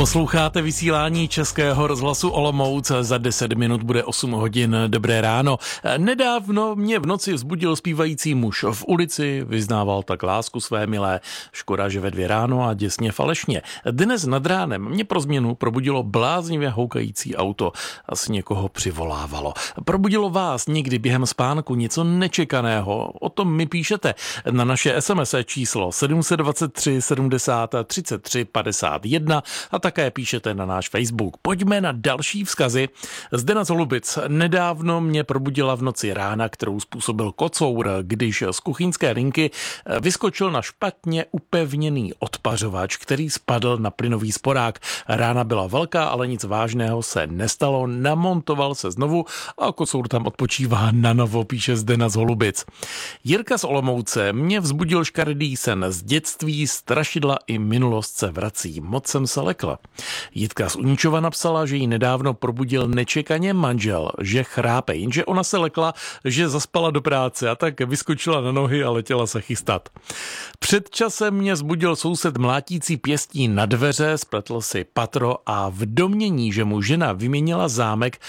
Posloucháte vysílání Českého rozhlasu Olomouc, za 10 minut bude 8 hodin, dobré ráno. Nedávno mě v noci vzbudil zpívající muž v ulici, vyznával tak lásku své milé, škoda, že ve 2 ráno a děsně falešně. Dnes nad ránem mě pro změnu probudilo bláznivě houkající auto, asi někoho přivolávalo. Probudilo vás někdy během spánku něco nečekaného? O tom mi píšete na naše SMS číslo 723 70 33 51 a také píšete na náš Facebook. Pojďme na další vzkazy. Zdena z Holubic. Nedávno mě probudila v noci rána, kterou způsobil kocour, když z kuchyňské linky vyskočil na špatně upevněný odpařovač, který spadl na plynový sporák. Rána byla velká, ale nic vážného se nestalo. Namontoval se znovu a kocour tam odpočívá na novo, píše Zdena z Holubic. Jirka z Olomouce. Mě vzbudil škaredý sen z dětství, strašidla i minulost se vrací. Moc jsem se lekla. Jitka z Uničova napsala, že ji nedávno probudil nečekaně manžel, že chrápe, jenže ona se lekla, že zaspala do práce a tak vyskočila na nohy a letěla se chystat. Před časem mě vzbudil soused mlátící pěstí na dveře, spletl si patro a v domnění, že mu žena vyměnila zámek,